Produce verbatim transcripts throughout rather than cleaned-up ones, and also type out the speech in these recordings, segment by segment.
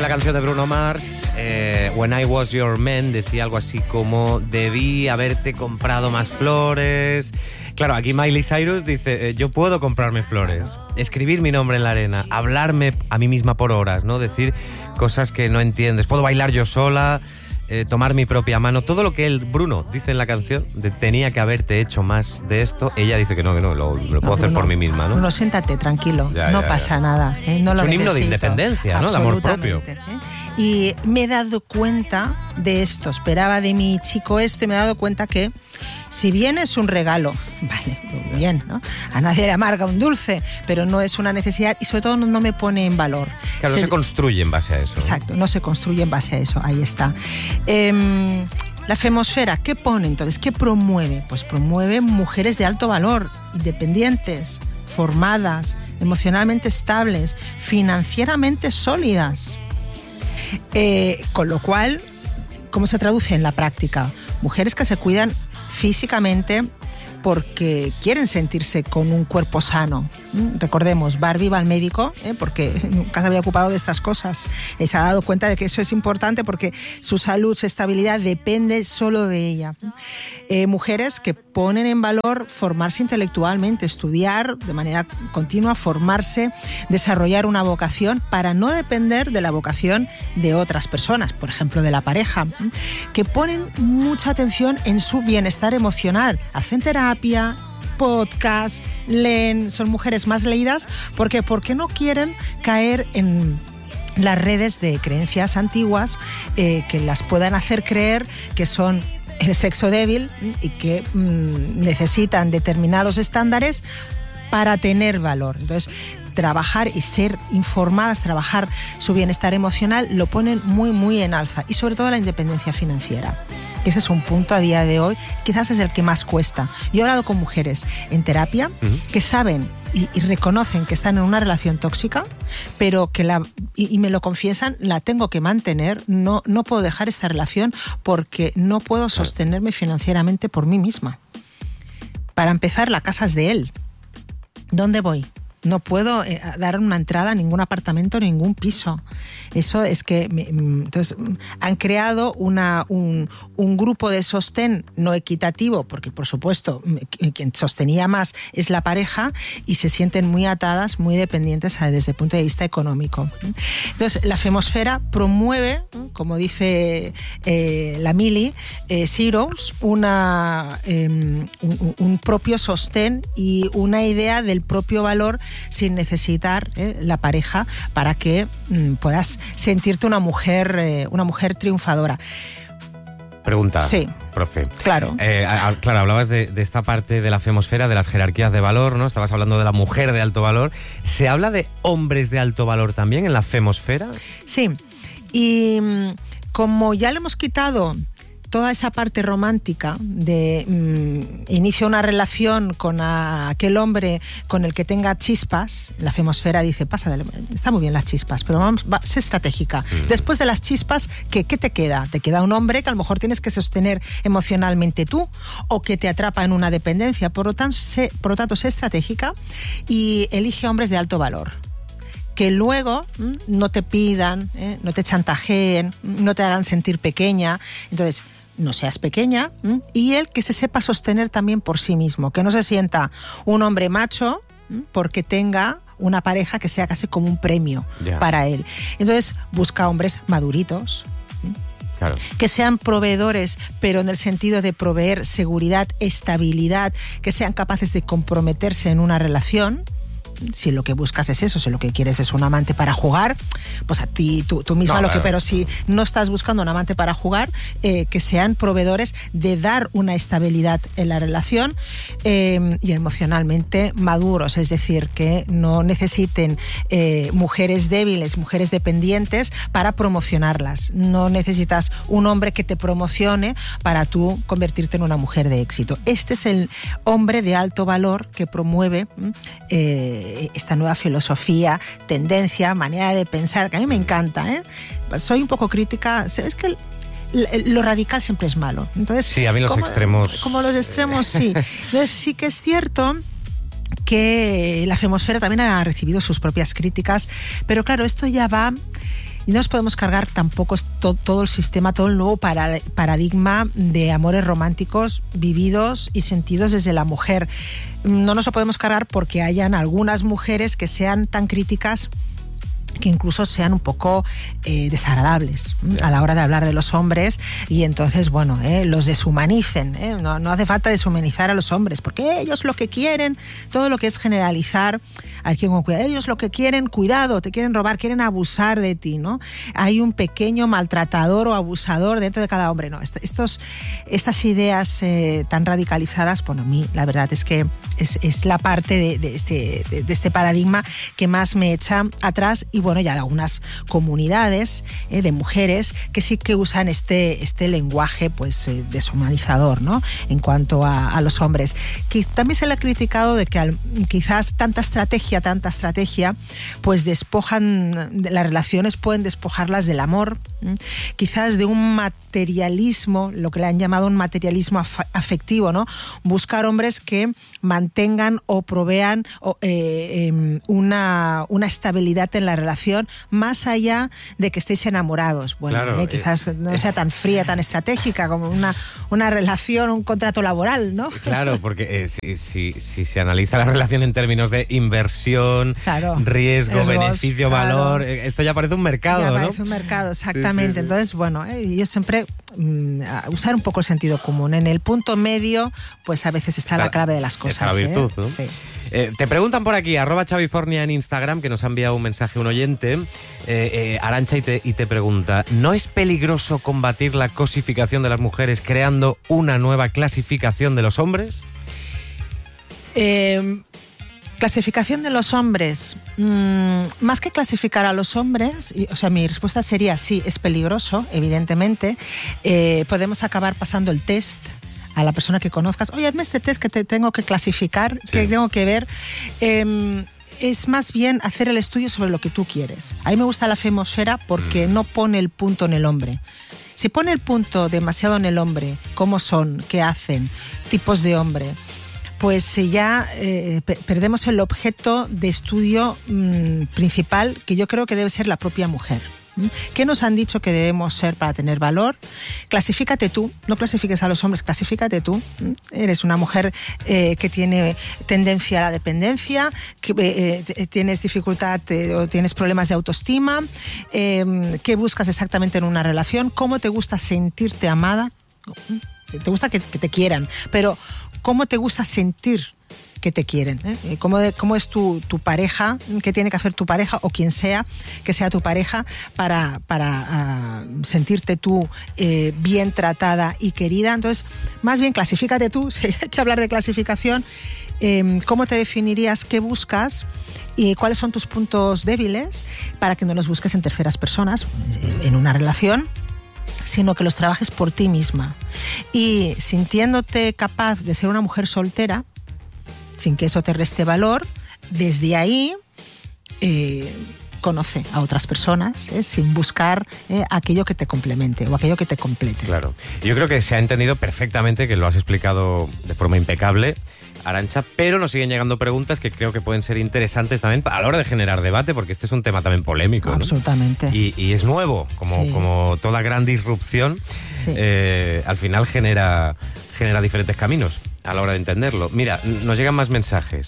la canción de Bruno Mars, eh, When I Was Your Man, decía algo así como: debí haberte comprado más flores. Claro, aquí Miley Cyrus dice, eh, yo puedo comprarme flores, escribir mi nombre en la arena, hablarme a mí misma por horas, ¿no? Decir cosas que no entiendes, puedo bailar yo sola, eh, tomar mi propia mano. Todo lo que él, Bruno, dice en la canción, de tenía que haberte hecho más de esto, ella dice que no, que no, lo, lo puedo no, hacer Bruno, por mí misma, ¿no? Bruno, siéntate, tranquilo, ya, no ya, pasa ya. nada, ¿eh? No es lo un necesito. himno de independencia, ¿no? El amor propio. ¿eh? Y me he dado cuenta de esto, esperaba de mi chico esto y me he dado cuenta que si bien es un regalo, vale, muy bien, ¿no? A nadie le amarga un dulce, pero no es una necesidad y sobre todo no, no me pone en valor. Claro, se, no se construye en base a eso. Exacto, no se construye en base a eso, ahí está. Eh, la femosfera, ¿qué pone entonces? ¿Qué promueve? Pues promueve mujeres de alto valor, independientes, formadas, emocionalmente estables, financieramente sólidas. Eh, con lo cual, ¿cómo se traduce en la práctica? Mujeres que se cuidan físicamente porque quieren sentirse con un cuerpo sano. Recordemos, Barbie va al médico ¿eh? porque nunca se había ocupado de estas cosas. Eh, se ha dado cuenta de que eso es importante porque su salud, su estabilidad depende solo de ella. Eh, mujeres que ponen en valor formarse intelectualmente, estudiar de manera continua, formarse, desarrollar una vocación para no depender de la vocación de otras personas, por ejemplo, de la pareja, que ponen mucha atención en su bienestar emocional, hacen terapia, podcast, leen, son mujeres más leídas. ¿Por qué? Porque no quieren caer en las redes de creencias antiguas eh, que las puedan hacer creer que son el sexo débil y que mmm, necesitan determinados estándares para tener valor. Entonces, trabajar y ser informadas, trabajar su bienestar emocional, lo ponen muy, muy en alza. Y sobre todo la independencia financiera. Ese es un punto a día de hoy, quizás es el que más cuesta. Yo he hablado con mujeres en terapia uh-huh. que saben y, y reconocen que están en una relación tóxica, pero que la y, y me lo confiesan, la tengo que mantener, no, no puedo dejar esta relación porque no puedo sostenerme financieramente por mí misma. Para empezar, la casa es de él. ¿Dónde voy? No puedo eh, dar una entrada a ningún apartamento, ningún piso. Eso es que... Me, entonces, han creado una, un, un grupo de sostén no equitativo, porque, por supuesto, quien sostenía más es la pareja, y se sienten muy atadas, muy dependientes desde el punto de vista económico. Entonces, la femosfera promueve, como dice eh, la Mili, eh, Cyrus, una, eh, un, un propio sostén y una idea del propio valor sin necesitar eh, la pareja para que mm, puedas sentirte una mujer, eh, una mujer triunfadora. Pregunta, sí, profe. Claro. Eh, a, claro, hablabas de, de esta parte de la femosfera, de las jerarquías de valor, ¿no? Estabas hablando de la mujer de alto valor. ¿Se habla de hombres de alto valor también en la femosfera? Sí, y como ya le hemos quitado toda esa parte romántica de mmm, inicio una relación con a, aquel hombre con el que tenga chispas, la femosfera dice, pasa, de, está muy bien las chispas, pero vamos, va, sé estratégica. Mm. Después de las chispas, ¿qué, ¿qué te queda? Te queda un hombre que a lo mejor tienes que sostener emocionalmente tú o que te atrapa en una dependencia. Por lo tanto, sé, por lo tanto, sé estratégica y elige hombres de alto valor. Que luego ¿m? no te pidan, ¿eh? no te chantajeen, no te hagan sentir pequeña. Entonces, no seas pequeña, ¿m? y él que se sepa sostener también por sí mismo, que no se sienta un hombre macho ¿m? porque tenga una pareja que sea casi como un premio yeah. para él. Entonces, busca hombres maduritos, ¿m? Claro. Que sean proveedores, pero en el sentido de proveer seguridad, estabilidad, que sean capaces de comprometerse en una relación. Si lo que buscas es eso, si lo que quieres es un amante para jugar, pues a ti, tú, tú misma no, lo que... Pero si no estás buscando un amante para jugar, eh, que sean proveedores de dar una estabilidad en la relación eh, y emocionalmente maduros, es decir, que no necesiten eh, mujeres débiles, mujeres dependientes para promocionarlas. No necesitas un hombre que te promocione para tú convertirte en una mujer de éxito. Este es el hombre de alto valor que promueve eh, esta nueva filosofía, tendencia, manera de pensar, que a mí me encanta, ¿eh? Soy un poco crítica, es que lo radical siempre es malo. Entonces, sí, a mí los como, extremos... Como los extremos, sí. Entonces sí que es cierto que la femosfera también ha recibido sus propias críticas, pero claro, esto ya va y no nos podemos cargar tampoco to, todo el sistema, todo el nuevo para, paradigma de amores románticos vividos y sentidos desde la mujer. No nos lo podemos cargar porque hayan algunas mujeres que sean tan críticas que incluso sean un poco eh, desagradables yeah. a la hora de hablar de los hombres y entonces, bueno, eh, los deshumanicen. Eh. No, no hace falta deshumanizar a los hombres porque ellos lo que quieren, todo lo que es generalizar, hay que con cuidado, ellos lo que quieren, cuidado, te quieren robar, quieren abusar de ti, ¿no? Hay un pequeño maltratador o abusador dentro de cada hombre, ¿no? Estos, estas ideas eh, tan radicalizadas, bueno, a mí la verdad es que es, es la parte de, de, este, de, de este paradigma que más me echa atrás y bueno, ya hay algunas comunidades eh, de mujeres que sí que usan este, este lenguaje pues eh, deshumanizador, ¿no? En cuanto a, a los hombres. Que también se le ha criticado de que al, quizás tanta estrategia, tanta estrategia, pues despojan, las relaciones pueden despojarlas del amor, ¿eh? Quizás de un materialismo, lo que le han llamado un materialismo af- afectivo, ¿no? Buscar hombres que mantengan o provean o, eh, eh, una, una estabilidad en la relación más allá de que estéis enamorados. Bueno, claro, eh, quizás eh, no sea tan fría, tan estratégica como una, una relación, un contrato laboral, ¿no? Claro, porque eh, si, si, si se analiza la relación en términos de inversión, claro, riesgo, riesgos, beneficio, claro, valor, eh, esto ya parece un mercado, ya ¿no? parece un mercado, exactamente. Sí, sí, sí. Entonces, bueno, eh, yo siempre mm, usar un poco el sentido común. En el punto medio, pues a veces está, está la clave de las cosas. Está la virtud, ¿eh? ¿no? Sí. Eh, te preguntan por aquí, arroba Chavifornia en Instagram, que nos ha enviado un mensaje un oyente, eh, eh, Arantxa, y te, y te pregunta, ¿no es peligroso combatir la cosificación de las mujeres creando una nueva clasificación de los hombres? Eh, clasificación de los hombres. Mm, más que clasificar a los hombres, y, o sea, mi respuesta sería sí, es peligroso, evidentemente. Eh, podemos acabar pasando el test a la persona que conozcas. Oye, hazme este test que te tengo que clasificar, sí, que tengo que ver. Eh, es más bien hacer el estudio sobre lo que tú quieres. A mí me gusta la femosfera porque mm. no pone el punto en el hombre. Si pone el punto demasiado en el hombre, cómo son, qué hacen, tipos de hombre, pues ya eh, perdemos el objeto de estudio mmm, principal, que yo creo que debe ser la propia mujer. ¿Qué nos han dicho que debemos ser para tener valor? Clasifícate tú, no clasifiques a los hombres, clasifícate tú. Eres una mujer eh, que tiene tendencia a la dependencia, que eh, tienes dificultad eh, o tienes problemas de autoestima, eh, ¿qué buscas exactamente en una relación? ¿Cómo te gusta sentirte amada? Te gusta que, que te quieran, pero ¿cómo te gusta sentir que te quieren? ¿eh? ¿Cómo, de, ¿Cómo es tu, tu pareja? ¿Qué tiene que hacer tu pareja o quien sea que sea tu pareja para, para uh, sentirte tú eh, bien tratada y querida? Entonces, más bien clasifícate tú, si hay que hablar de clasificación. Eh, ¿Cómo te definirías? ¿Qué buscas? ¿Y cuáles son tus puntos débiles? Para que no los busques en terceras personas, en una relación, sino que los trabajes por ti misma. Y sintiéndote capaz de ser una mujer soltera, sin que eso te reste valor, desde ahí eh, conoce a otras personas, eh, sin buscar eh, aquello que te complemente o aquello que te complete. Claro. Yo creo que se ha entendido perfectamente, que lo has explicado de forma impecable, Arantxa, pero nos siguen llegando preguntas que creo que pueden ser interesantes también a la hora de generar debate, porque este es un tema también polémico, ¿no? Absolutamente. Y, y es nuevo, como, sí. como toda gran disrupción, sí. eh, al final genera, genera diferentes caminos a la hora de entenderlo. Mira, nos llegan más mensajes.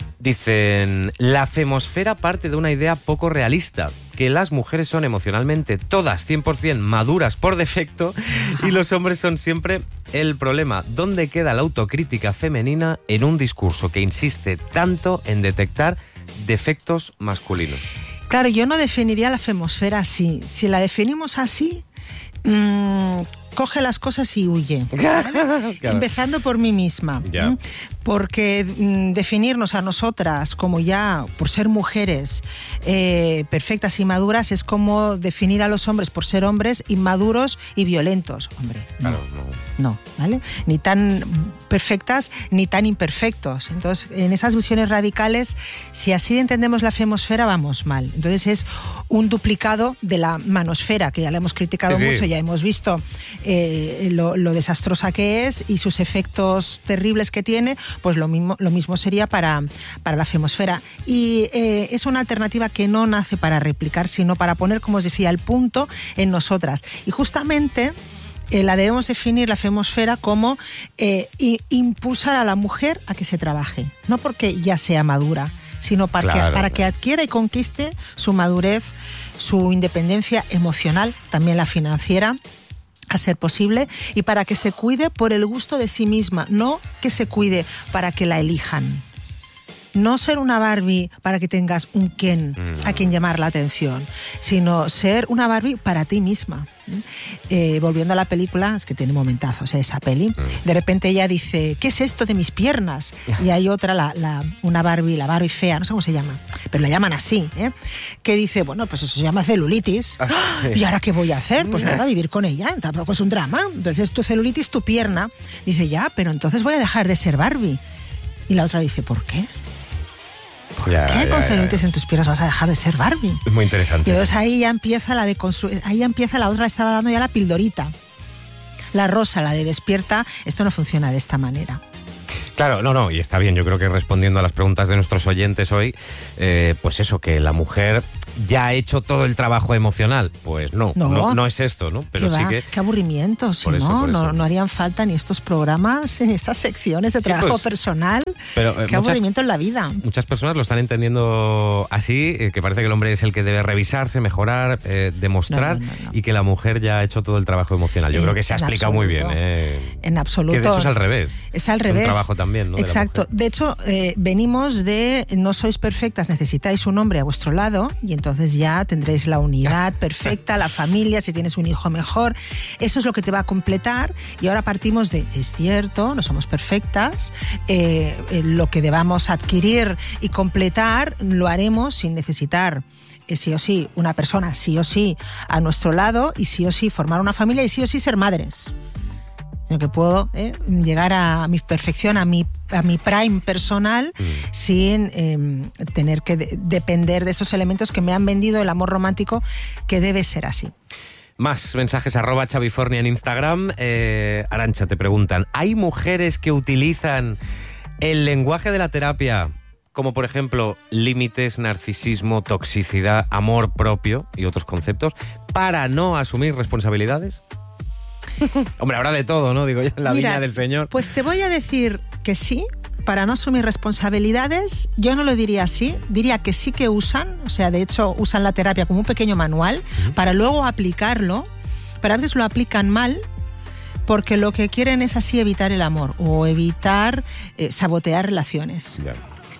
Dicen, la femosfera parte de una idea poco realista, que las mujeres son emocionalmente todas cien por ciento maduras por defecto y los hombres son siempre el problema. ¿Dónde queda la autocrítica femenina en un discurso que insiste tanto en detectar defectos masculinos? Claro, yo no definiría la femosfera así. Si la definimos así, mmm, coge las cosas y huye, ¿vale? Claro. Empezando por mí misma, yeah. porque mm, definirnos a nosotras como ya por ser mujeres eh, perfectas y maduras es como definir a los hombres por ser hombres inmaduros y violentos. Hombre, no. Claro, no. no, ¿vale? Ni tan perfectas ni tan imperfectos. Entonces, en esas visiones radicales, si así entendemos la femosfera, vamos mal. Entonces es un duplicado de la manosfera, que ya la hemos criticado sí, mucho, sí. ya hemos visto eh, lo, lo desastrosa que es y sus efectos terribles que tiene, pues lo mismo, lo mismo sería para, para la femosfera. Y eh, es una alternativa que no nace para replicar, sino para poner, como os decía, el punto en nosotras. Y justamente eh, la debemos definir, la femosfera, como eh, impulsar a la mujer a que se trabaje, no porque ya sea madura, sino para, claro, que, para que adquiera y conquiste su madurez, su independencia emocional, también la financiera, a ser posible, y para que se cuide por el gusto de sí misma, no que se cuide para que la elijan. No ser una Barbie para que tengas un Ken mm. a quien llamar la atención, sino ser una Barbie para ti misma. Eh, volviendo a la película, es que tiene momentazos esa peli, mm. de repente ella dice, ¿qué es esto de mis piernas? Y hay otra, la, la, una Barbie, la Barbie fea, no sé cómo se llama, pero la llaman así, ¿eh? que dice, bueno, pues eso se llama celulitis. ¡Ah! ¿Y ahora qué voy a hacer? Pues nada, vivir con ella, tampoco es un drama. Entonces es tu celulitis, tu pierna. Dice, ya, pero entonces voy a dejar de ser Barbie. Y la otra dice, ¿por qué? ¿Por ya, qué ya, con celulitis en tus piernas vas a dejar de ser Barbie? Es muy interesante. Y entonces ahí ya empieza la de constru- ahí ya empieza la otra, le estaba dando ya la pildorita. La rosa, la de despierta, esto no funciona de esta manera. Claro, no, no, y está bien, yo creo que respondiendo a las preguntas de nuestros oyentes hoy, eh, pues eso, que la mujer ya ha hecho todo el trabajo emocional. Pues no, no, no, no es esto, ¿no? Pero ¿Qué sí va? que... Qué aburrimiento, si por eso, no, por eso. no, no harían falta ni estos programas, ni estas secciones de trabajo sí, pues, personal. Pero, eh, Qué muchas, aburrimiento en la vida. Muchas personas lo están entendiendo así, eh, que parece que el hombre es el que debe revisarse, mejorar, eh, demostrar, no, no, no, no. y que la mujer ya ha hecho todo el trabajo emocional. Yo eh, creo que se ha explicado absoluto, muy bien. Eh, en absoluto. Que de hecho es al revés. Es al revés. Es un trabajo también, ¿no? Exacto. De, de hecho, eh, venimos de no sois perfectas, necesitáis un hombre a vuestro lado y entonces ya tendréis la unidad perfecta, la familia, si tienes un hijo mejor. Eso es lo que te va a completar y ahora partimos de, es cierto, no somos perfectas, eh, eh, lo que debamos adquirir y completar lo haremos sin necesitar eh, sí o sí una persona, sí o sí a nuestro lado y sí o sí formar una familia y sí o sí ser madres. Sino que puedo eh, llegar a mi perfección, a mi, a mi prime personal, mm. sin eh, tener que de- depender de esos elementos que me han vendido el amor romántico, que debe ser así. Más mensajes, arroba Chavifornia en Instagram. Eh, Arantxa, te preguntan, ¿hay mujeres que utilizan el lenguaje de la terapia, como por ejemplo límites, narcisismo, toxicidad, amor propio y otros conceptos, para no asumir responsabilidades? Hombre, habrá de todo, ¿no? Digo yo, en la Mira, viña del Señor. Pues te voy a decir que sí, para no asumir responsabilidades. Yo no lo diría así, diría que sí que usan, o sea, de hecho usan la terapia como un pequeño manual uh-huh. para luego aplicarlo, pero a veces lo aplican mal porque lo que quieren es así evitar el amor o evitar eh, sabotear relaciones, yeah.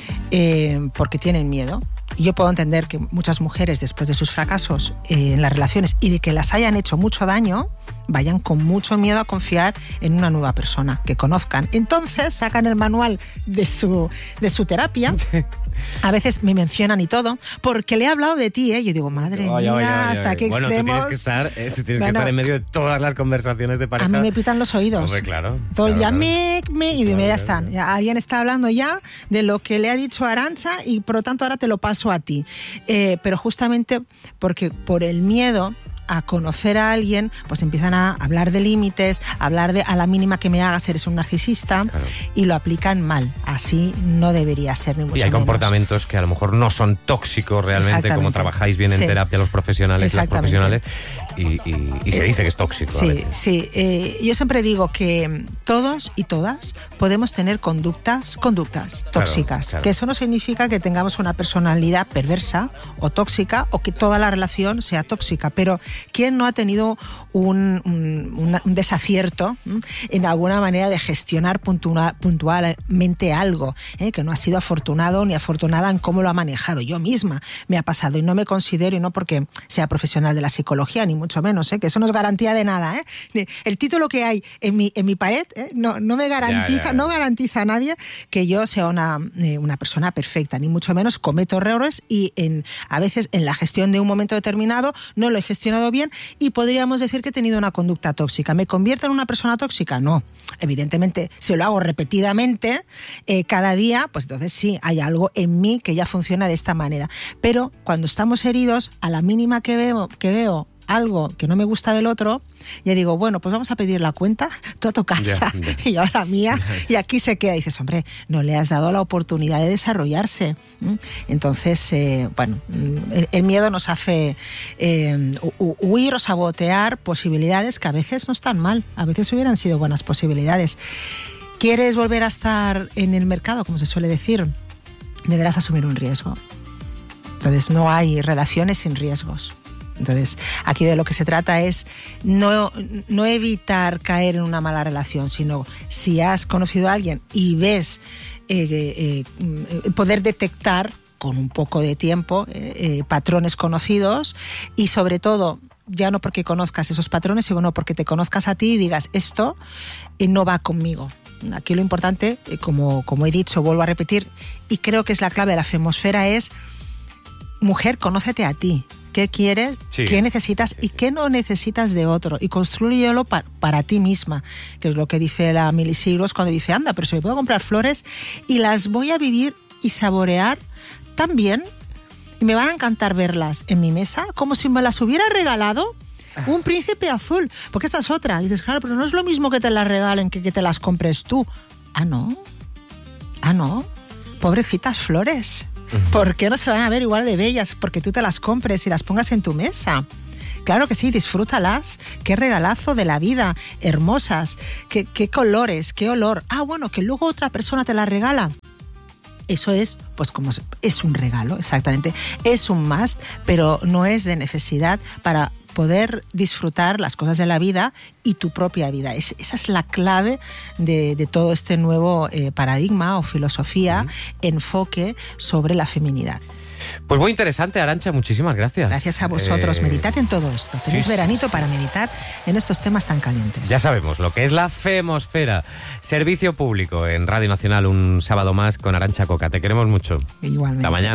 eh, porque tienen miedo. Y yo puedo entender que muchas mujeres, después de sus fracasos eh, en las relaciones y de que las hayan hecho mucho daño, vayan con mucho miedo a confiar en una nueva persona que conozcan. Entonces sacan el manual de su, de su terapia. A veces me mencionan y todo, porque le he hablado de ti, ¿eh? Yo digo, madre oye, mía, oye, oye, hasta oye. qué bueno, extremos... Bueno, tú tienes que estar, eh, tú tienes no, que no. estar en medio de todas las conversaciones de pareja. A mí me pitan los oídos. Hombre, claro. Todo el día, claro, me, me, y claro, ya claro. están. Ya, alguien está hablando ya de lo que le ha dicho Arantxa y por lo tanto ahora te lo paso a ti. Eh, pero justamente porque por el miedo a conocer a alguien, pues empiezan a hablar de límites, a hablar de a la mínima que me hagas eres un narcisista, claro. y lo aplican mal. Así no debería ser, ni mucho Y hay menos. comportamientos que a lo mejor no son tóxicos realmente, como trabajáis bien en sí. terapia los profesionales, las profesionales, y, y, y se dice que es tóxico. Sí, a veces. sí. Eh, yo siempre digo que todos y todas podemos tener conductas, conductas tóxicas, claro, claro. que eso no significa que tengamos una personalidad perversa o tóxica o que toda la relación sea tóxica, pero ¿quién no ha tenido un, un, un desacierto ¿m? en alguna manera de gestionar puntua, puntualmente algo, ¿eh? que no ha sido afortunado ni afortunada en cómo lo ha manejado? Yo misma me ha pasado y no me considero, y no porque sea profesional de la psicología, ni mucho mucho menos, ¿eh? Que eso no es garantía de nada, ¿eh? El título que hay en mi, en mi pared, ¿eh? no, no me garantiza, ya, ya. no garantiza a nadie que yo sea una, eh, una persona perfecta, ni mucho menos. Cometo errores y en, a veces en la gestión de un momento determinado no lo he gestionado bien y podríamos decir que he tenido una conducta tóxica. ¿Me convierto en una persona tóxica? No. Evidentemente, si lo hago repetidamente, eh, cada día, pues entonces sí, hay algo en mí que ya funciona de esta manera. Pero cuando estamos heridos, a la mínima que veo, que veo algo que no me gusta del otro, ya digo, bueno, pues vamos a pedir la cuenta, tú a tu casa yeah, yeah. y yo a la mía, y aquí se queda. Y dices, hombre, no le has dado la oportunidad de desarrollarse. Entonces, eh, bueno, el, el miedo nos hace eh, huir o sabotear posibilidades que a veces no están mal, a veces hubieran sido buenas posibilidades. ¿Quieres volver a estar en el mercado, como se suele decir? Deberás asumir un riesgo. Entonces, no hay relaciones sin riesgos. Entonces, aquí de lo que se trata es no, no evitar caer en una mala relación, sino si has conocido a alguien y ves eh, eh, poder detectar con un poco de tiempo eh, eh, patrones conocidos y sobre todo, ya no porque conozcas esos patrones, sino porque te conozcas a ti y digas, esto eh, no va conmigo. Aquí lo importante, eh, como, como he dicho, vuelvo a repetir, y creo que es la clave de la femosfera, es mujer, conócete a ti. ¿Qué quieres? Sí. ¿Qué necesitas? Y qué no necesitas de otro. Y construyelo pa- para ti misma, que es lo que dice la Miley Cyrus cuando dice, anda, pero si me puedo comprar flores y las voy a vivir y saborear tan bien y me van a encantar verlas en mi mesa como si me las hubiera regalado un príncipe azul. Porque esta es otra. Y dices, claro, pero no es lo mismo que te las regalen que que te las compres tú. Ah, no. Ah, no. Pobrecitas flores. ¿Por qué no se van a ver igual de bellas? Porque tú te las compres y las pongas en tu mesa. Claro que sí, disfrútalas. Qué regalazo de la vida, hermosas. Qué, qué colores, qué olor. Ah, bueno, que luego otra persona te las regala. Eso es, pues como es un regalo, exactamente. Es un must, pero no es de necesidad para poder disfrutar las cosas de la vida y tu propia vida. Es, esa es la clave de, de todo este nuevo eh, paradigma o filosofía, uh-huh. enfoque sobre la feminidad. Pues muy interesante, Arantxa, muchísimas gracias. Gracias a vosotros, eh... meditad en todo esto. Tenéis sí. veranito para meditar en estos temas tan calientes. Ya sabemos lo que es la femosfera. Servicio público en Radio Nacional, un sábado más con Arantxa Coca. Te queremos mucho. Igualmente. Hasta mañana.